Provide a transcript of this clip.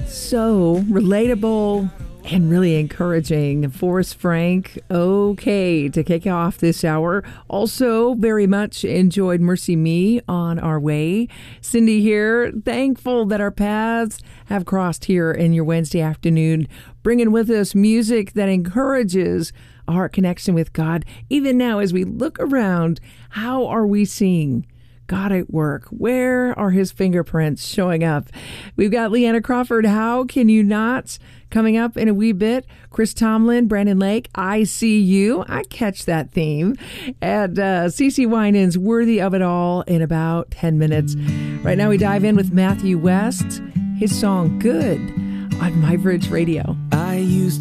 So relatable and really encouraging. Forrest Frank, okay, to kick off this hour. Also, very much enjoyed Mercy Me on our way. Cindy here, thankful that our paths have crossed here in your Wednesday afternoon, bringing with us music that encourages a heart connection with God. Even now, as we look around, how are we seeing God at work? Where are his fingerprints showing up? We've got Leanna Crawford, How Can You Not? Coming up in a wee bit. Chris Tomlin, Brandon Lake, I See You. I catch that theme. And CeCe Winans, Worthy of It All, in about 10 minutes. Right now we dive in with Matthew West, his song Good on My Bridge Radio. I used